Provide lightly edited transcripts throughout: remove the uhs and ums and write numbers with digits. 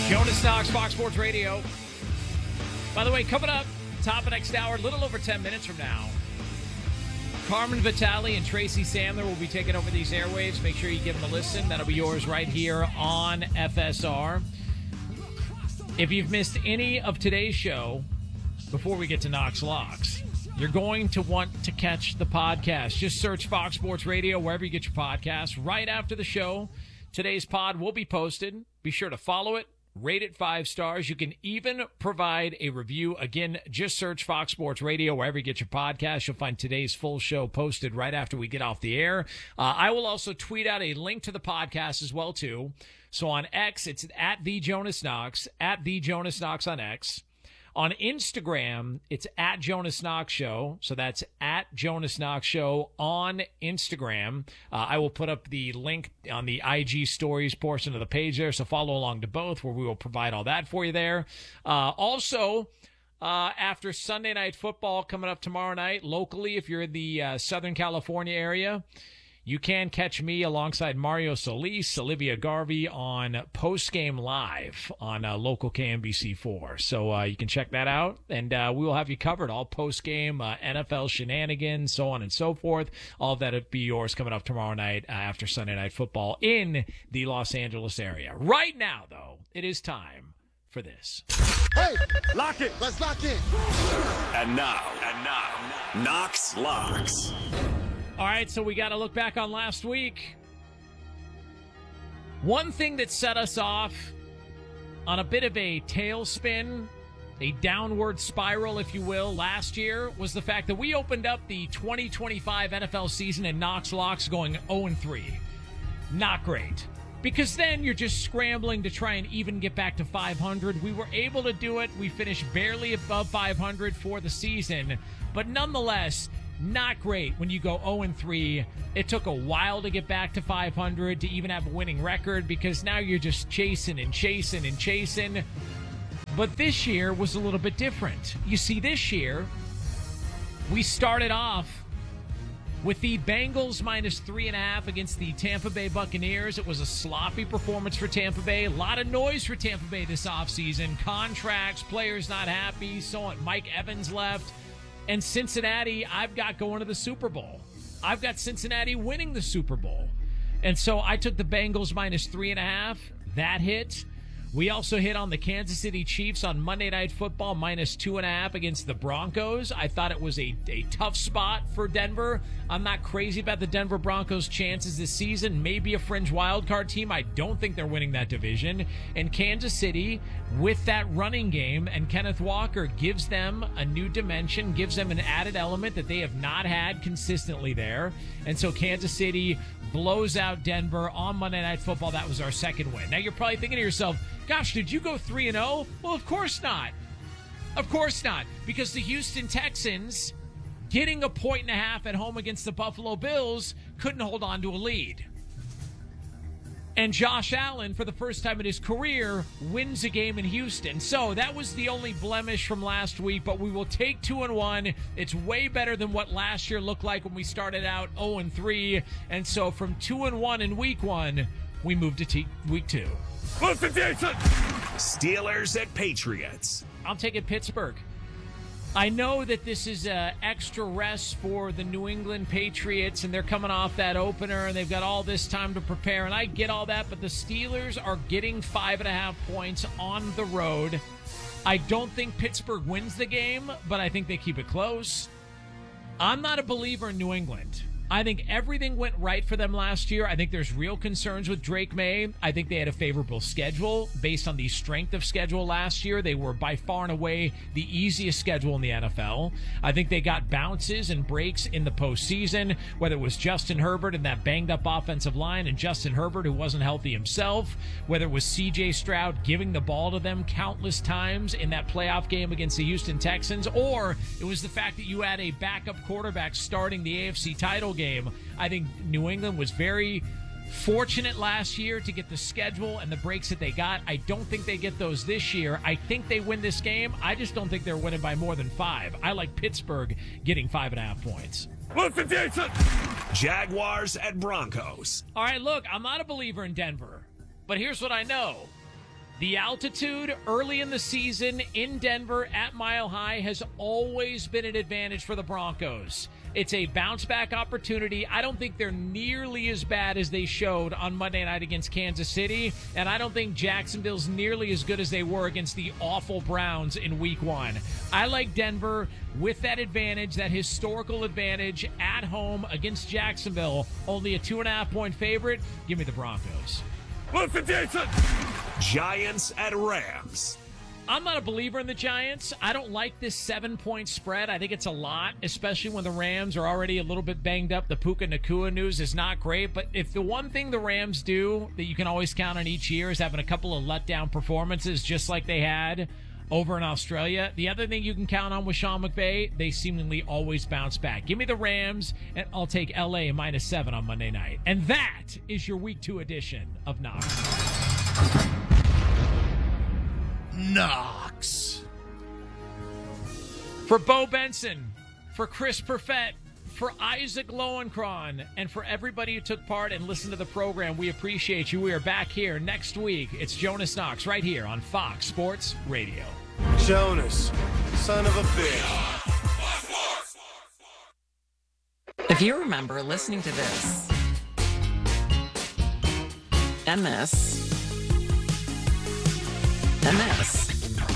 Jonas Knox, Fox Sports Radio. By the way, coming up, top of next hour, a little over 10 minutes from now, Carmen Vitale and Tracy Sandler will be taking over these airwaves. Make sure you give them a listen. That'll be yours right here on FSR. If you've missed any of today's show, before we get to Knox Locks, you're going to want to catch the podcast. Just search Fox Sports Radio wherever you get your podcasts. Right after the show, today's pod will be posted. Be sure to follow it. Rate it 5 stars. You can even provide a review. Again, just search Fox Sports Radio wherever you get your podcast. You'll find today's full show posted right after we get off the air. I will also tweet out a link to the podcast as well, too. So on X, it's at The Jonas Knox on X. On Instagram, it's at Jonas Knox Show. So that's at Jonas Knox Show on Instagram. I will put up the link on the IG stories portion of the page there. So follow along to both, where we will provide all that for you there. Also, after Sunday Night Football coming up tomorrow night, locally, if you're in the Southern California area, you can catch me alongside Mario Solis, Olivia Garvey on Postgame Live on local KMBC4. So you can check that out, and we will have you covered, all postgame, NFL shenanigans, so on and so forth. All of that will be yours coming up tomorrow night after Sunday Night Football in the Los Angeles area. Right now, though, it is time for this. Hey, lock it. Let's lock in. And now, Knox Locks. All right, so we got to look back on last week. One thing that set us off on a bit of a tailspin, a downward spiral, if you will, last year was the fact that we opened up the 2025 NFL season in Knox Locks going 0-3. Not great. Because then you're just scrambling to try and even get back to 500. We were able to do it. We finished barely above 500 for the season. But nonetheless, not great when you go 0-3. It took a while to get back to 500 to even have a winning record, because now you're just chasing and chasing and chasing. But this year was a little bit different. You see, this year, we started off with the Bengals minus 3.5 against the Tampa Bay Buccaneers. It was a sloppy performance for Tampa Bay. A lot of noise for Tampa Bay this offseason. Contracts, players not happy, so on. Mike Evans left. And Cincinnati, I've got going to the Super Bowl. I've got Cincinnati winning the Super Bowl. And so I took the Bengals minus 3.5. That hit. We also hit on the Kansas City Chiefs on Monday Night Football minus 2.5 against the Broncos. I thought it was a tough spot for Denver. I'm not crazy about the Denver Broncos' chances this season. Maybe a fringe wildcard team. I don't think they're winning that division. And Kansas City, with that running game, and Kenneth Walker gives them a new dimension, gives them an added element that they have not had consistently there. And so Kansas City blows out Denver on Monday Night Football. That was our second win. Now you're probably thinking to yourself, gosh, did you go 3-0? Well, of course not. Of course not. Because the Houston Texans, getting a 1.5 at home against the Buffalo Bills, couldn't hold on to a lead. And Josh Allen, for the first time in his career, wins a game in Houston. So that was the only blemish from last week, but we will take 2-1. It's way better than what last year looked like when we started out 0-3. And so from 2-1 in week 1, we moved to week 2. Listen, Jason! Steelers at Patriots. I'm taking Pittsburgh. I know that this is extra rest for the New England Patriots, and they're coming off that opener, and they've got all this time to prepare, and I get all that, but the Steelers are getting 5.5 points on the road. I don't think Pittsburgh wins the game, but I think they keep it close. I'm not a believer in New England. I think everything went right for them last year. I think there's real concerns with Drake May. I think they had a favorable schedule based on the strength of schedule last year. They were by far and away the easiest schedule in the NFL. I think they got bounces and breaks in the postseason, whether it was Justin Herbert and that banged-up offensive line and Justin Herbert, who wasn't healthy himself, whether it was C.J. Stroud giving the ball to them countless times in that playoff game against the Houston Texans, or it was the fact that you had a backup quarterback starting the AFC title game. I think New England was very fortunate last year to get the schedule and the breaks that they got. I don't think they get those this year. I think they win this game. I just don't think they're winning by more than 5. I like Pittsburgh getting 5.5 points. Listen, Jason! Jaguars at Broncos. All right, look, I'm not a believer in Denver, but here's what I know. The altitude early in the season in Denver at Mile High has always been an advantage for the Broncos. It's a bounce-back opportunity. I don't think they're nearly as bad as they showed on Monday night against Kansas City, and I don't think Jacksonville's nearly as good as they were against the awful Browns in Week 1. I like Denver with that advantage, that historical advantage at home against Jacksonville. Only a 2.5-point favorite. Give me the Broncos. Wilson Jason. Giants at Rams. I'm not a believer in the Giants. I don't like this 7-point spread. I think it's a lot, especially when the Rams are already a little bit banged up. The Puka Nacua news is not great, but if the one thing the Rams do that you can always count on each year is having a couple of letdown performances just like they had over in Australia, the other thing you can count on with Sean McVay, they seemingly always bounce back. Give me the Rams, and I'll take LA -7 on Monday night. And that is your Week 2 edition of Knox. For Bo Benson, for Chris Perfett, for Isaac Lowenkron, and for everybody who took part and listened to the program, we appreciate you. We are back here next week. It's Jonas Knox right here on Fox Sports Radio. Jonas, son of a bitch. If you remember listening to this, and this, and this,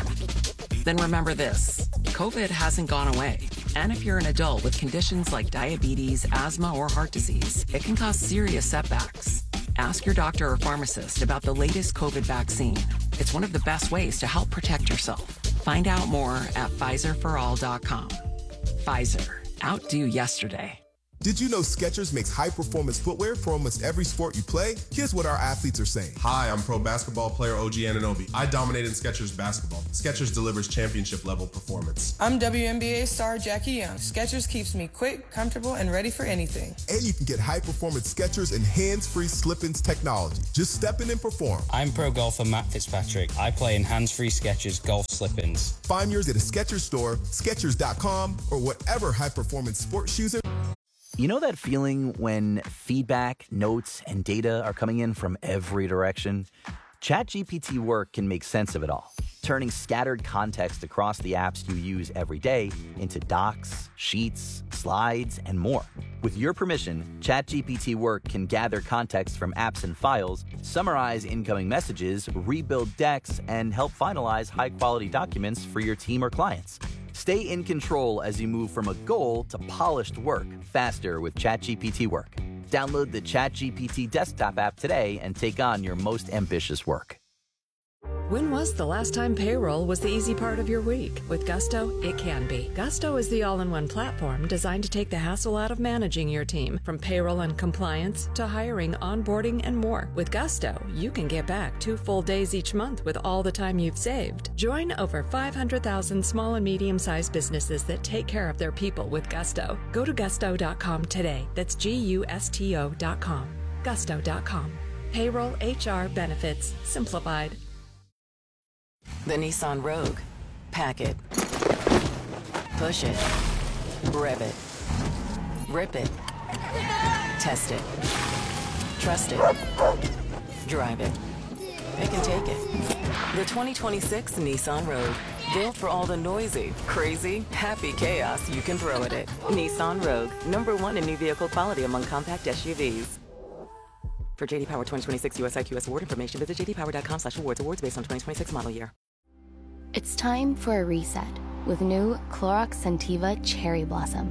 then remember this. COVID hasn't gone away. And if you're an adult with conditions like diabetes, asthma, or heart disease, it can cause serious setbacks. Ask your doctor or pharmacist about the latest COVID vaccine. It's one of the best ways to help protect yourself. Find out more at PfizerForAll.com. Pfizer. Outdo yesterday. Did you know Skechers makes high-performance footwear for almost every sport you play? Here's what our athletes are saying. Hi, I'm pro basketball player OG Anunoby. I dominate in Skechers basketball. Skechers delivers championship-level performance. I'm WNBA star Jackie Young. Skechers keeps me quick, comfortable, and ready for anything. And you can get high-performance Skechers and hands-free slip-ins technology. Just step in and perform. I'm pro golfer Matt Fitzpatrick. I play in hands-free Skechers golf slip-ins. Find yours at a Skechers store, Skechers.com, or whatever high-performance sports shoes are. You know that feeling when feedback, notes, and data are coming in from every direction? ChatGPT Work can make sense of it all, turning scattered context across the apps you use every day into docs, sheets, slides, and more. With your permission, ChatGPT Work can gather context from apps and files, summarize incoming messages, rebuild decks, and help finalize high-quality documents for your team or clients. Stay in control as you move from a goal to polished work faster with ChatGPT Work. Download the ChatGPT desktop app today and take on your most ambitious work. When was the last time payroll was the easy part of your week? With Gusto, it can be. Gusto is the all-in-one platform designed to take the hassle out of managing your team, from payroll and compliance to hiring, onboarding, and more. With Gusto, you can get back 2 full days each month with all the time you've saved. Join over 500,000 small and medium-sized businesses that take care of their people with Gusto. Go to gusto.com today. That's GUSTO.com. Gusto.com. Payroll, HR, benefits, simplified. The Nissan Rogue. Pack it. Push it. Rev it. Rip it. Test it. Trust it. Drive it. It can take it. The 2026 Nissan Rogue. Built for all the noisy, crazy, happy chaos you can throw at it. Nissan Rogue. #1 in new vehicle quality among compact SUVs. For JD Power 2026 US IQS award information, visit jdpower.com/awards. Awards based on 2026 model year. It's time for a reset with new Clorox Scentiva Cherry Blossom.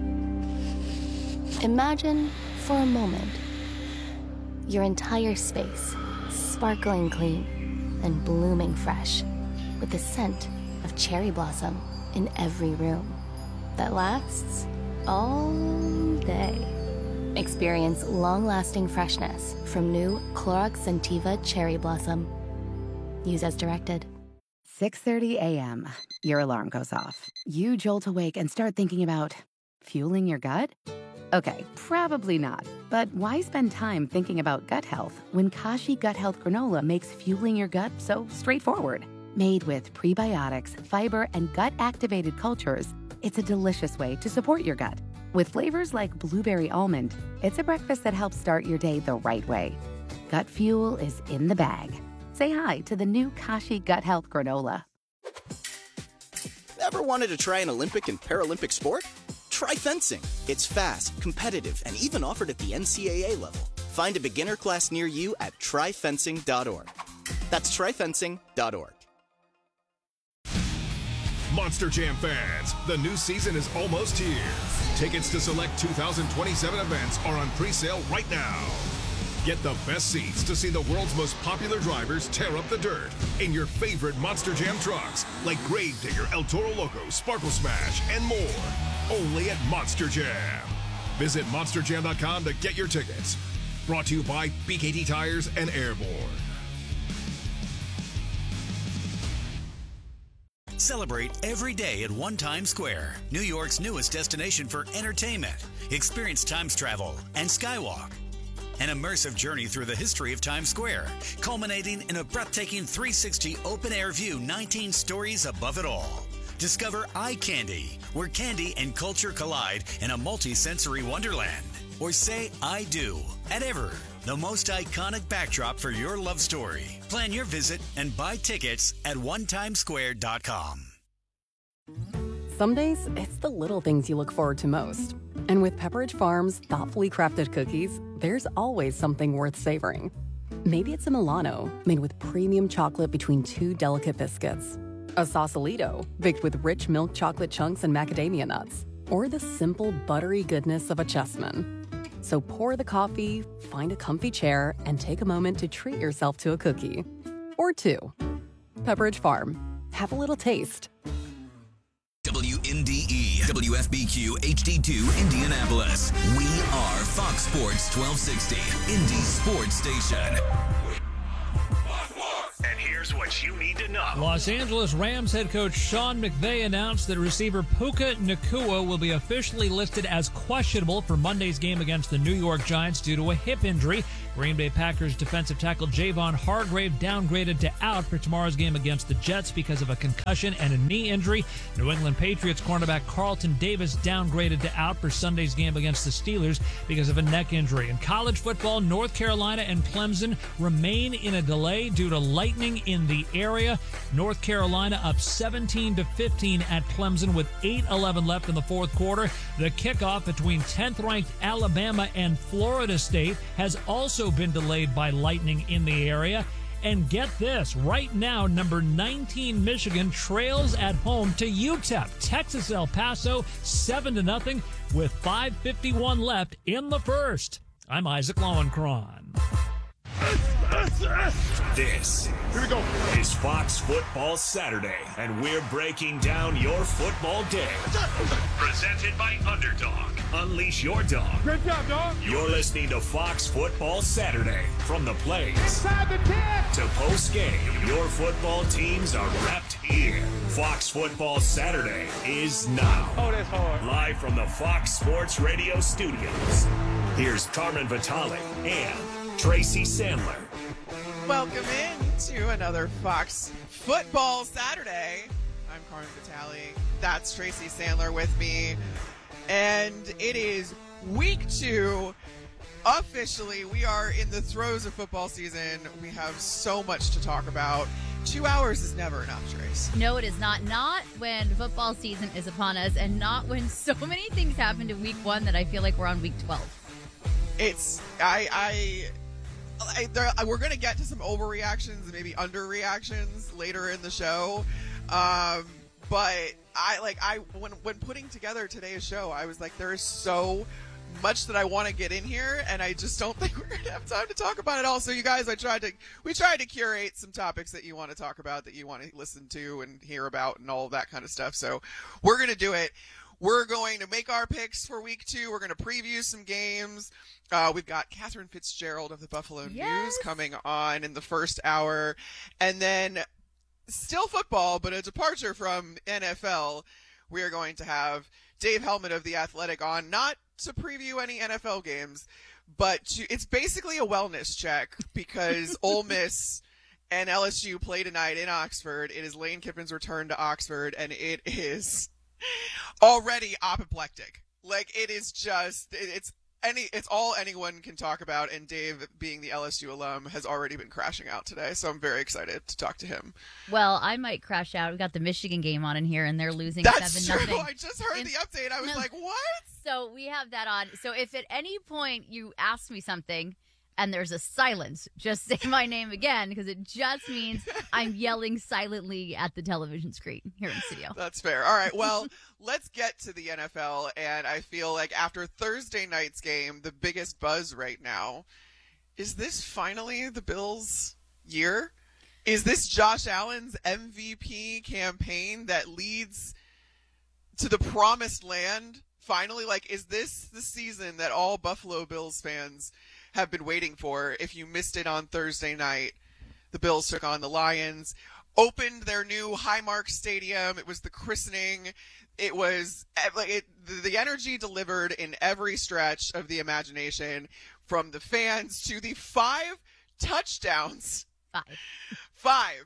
Imagine, for a moment, your entire space sparkling clean and blooming fresh with the scent of cherry blossom in every room that lasts all day. Experience long-lasting freshness from new Clorox Scentiva Cherry Blossom. Use as directed. 6:30 a.m. Your alarm goes off. You jolt awake and start thinking about fueling your gut? Okay, probably not. But why spend time thinking about gut health when Kashi Gut Health Granola makes fueling your gut so straightforward? Made with prebiotics, fiber, and gut-activated cultures, it's a delicious way to support your gut. With flavors like blueberry almond, it's a breakfast that helps start your day the right way. Gut fuel is in the bag. Say hi to the new Kashi Gut Health Granola. Ever wanted to try an Olympic and Paralympic sport? Try fencing. It's fast, competitive, and even offered at the NCAA level. Find a beginner class near you at tryfencing.org. That's tryfencing.org. Monster Jam fans, the new season is almost here. Tickets to select 2027 events are on pre-sale right now. Get the best seats to see the world's most popular drivers tear up the dirt in your favorite Monster Jam trucks like Gravedigger, El Toro Loco, Sparkle Smash, and more. Only at Monster Jam. Visit monsterjam.com to get your tickets. Brought to you by BKT Tires and Airborne. Celebrate every day at One Times Square, New York's newest destination for entertainment. Experience Times travel and Skywalk. An immersive journey through the history of Times Square, culminating in a breathtaking 360 open-air view 19 stories above it all. Discover Eye Candy, where candy and culture collide in a multi-sensory wonderland. Or say I do at Ever, the most iconic backdrop for your love story. Plan your visit and buy tickets at onetimesquare.com. Some days, it's the little things you look forward to most. And with Pepperidge Farm's thoughtfully crafted cookies, there's always something worth savoring. Maybe it's a Milano, made with premium chocolate between two delicate biscuits. A Sausalito, baked with rich milk chocolate chunks and macadamia nuts. Or the simple, buttery goodness of a Chessman. So pour the coffee, find a comfy chair, and take a moment to treat yourself to a cookie. Or two. Pepperidge Farm. Have a little taste. WNDE, WFBQ HD2 Indianapolis. We are Fox Sports 1260, Indy Sports Station. And here's what you need to know. Los Angeles Rams head coach Sean McVay announced that receiver Puka Nacua will be officially listed as questionable for Monday's game against the New York Giants due to a hip injury. Green Bay Packers defensive tackle Javon Hargrave downgraded to out for tomorrow's game against the Jets because of a concussion and a knee injury. New England Patriots cornerback Carlton Davis downgraded to out for Sunday's game against the Steelers because of a neck injury. In college football, North Carolina and Clemson remain in a delay due to lightning in the area. North Carolina up 17-15 at Clemson with 8:11 left in the fourth quarter. The kickoff between 10th-ranked Alabama and Florida State has also been delayed by lightning in the area. And get this, right now, number 19 Michigan trails at home to UTEP. Texas El Paso 7-0 with 5:51 left in the first. I'm Isaac Lowenkron. This is Fox Football Saturday, and we're breaking down your football day. Presented by Underdog. Unleash your dog. Great job, dog. You're listening to Fox Football Saturday. From the plays Inside the 10 to post-game, your football teams are repped here. Fox Football Saturday is now. Oh, that's hard. Live from the Fox Sports Radio studios. Here's Carmen Vitale and Tracy Sandler. Welcome in to another Fox Football Saturday. I'm Carmen Vitale. That's Tracy Sandler with me. And it is week 2. Officially, we are in the throes of football season. We have so much to talk about. 2 hours is never enough, Trace. No, it is not. Not when football season is upon us, and not when so many things happened in week 1 that I feel like we're on week 12. It's we're going to get to some overreactions and maybe underreactions later in the show. But when putting together today's show, I was like, there is so much that I want to get in here, and I just don't think we're going to have time to talk about it all. So you guys, we tried to curate some topics that you want to talk about, that you want to listen to and hear about and all of that kind of stuff. So we're going to do it. We're going to make our picks for week 2. We're going to preview some games. We've got Catherine Fitzgerald of the Buffalo News coming on in the first hour. And then still football, but a departure from NFL. We are going to have Dave Hellman of The Athletic on, not to preview any NFL games, but it's basically a wellness check because Ole Miss and LSU play tonight in Oxford. It is Lane Kiffin's return to Oxford, and it is already apoplectic. Like, it is just, it's it's all anyone can talk about, and Dave, being the LSU alum, has already been crashing out today, so I'm very excited to talk to him. Well, I might crash out. We got the Michigan game on in here, and they're losing 7-0. That's true. I just heard the update. I was like, what? So we have that on. So if at any point you ask me something and there's a silence, just say my name again, because it just means I'm yelling silently at the television screen here in the studio. That's fair. All right, well, let's get to the NFL, and I feel like after Thursday night's game, the biggest buzz right now, is this finally the Bills' year? Is this Josh Allen's MVP campaign that leads to the promised land? Finally, like, is this the season that all Buffalo Bills fans have been waiting for? If you missed it on Thursday night, the Bills took on the Lions, opened their new Highmark Stadium. It was the christening. It was like the energy delivered in every stretch of the imagination, from the fans to the 5 touchdowns. Five.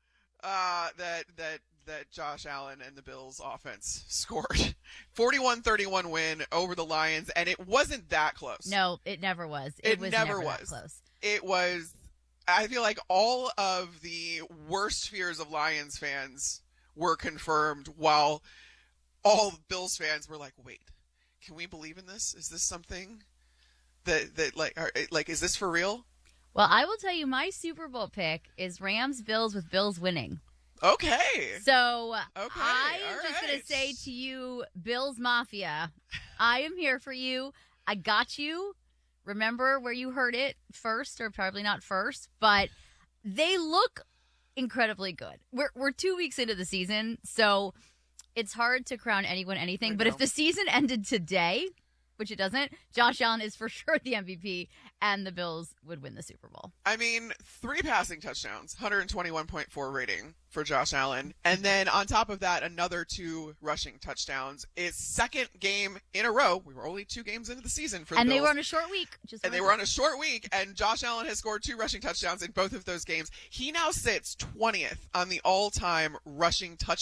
That Josh Allen and the Bills offense scored. 41-31 win over the Lions, and it wasn't that close. No, it never was. It was never that close. It was, I feel like all of the worst fears of Lions fans were confirmed, while all Bills fans were like, wait, can we believe in this? Is this something that like, is this for real? Well, I will tell you, my Super Bowl pick is Rams-Bills with Bills winning. Okay. So I am just going to say to you, Bills Mafia, I am here for you. I got you. Remember where you heard it first, or probably not first, but they look incredibly good. We're 2 weeks into the season, so it's hard to crown anyone anything. But if the season ended today, which it doesn't, Josh Allen is for sure the MVP, and the Bills would win the Super Bowl. I mean, 3 passing touchdowns, 121.4 rating for Josh Allen. And then on top of that, another 2 rushing touchdowns. It's second game in a row. We were only 2 games into the season for the Bills. And they were on a short week. They were on a short week, and Josh Allen has scored 2 rushing touchdowns in both of those games. He now sits 20th on the all-time rushing touchdown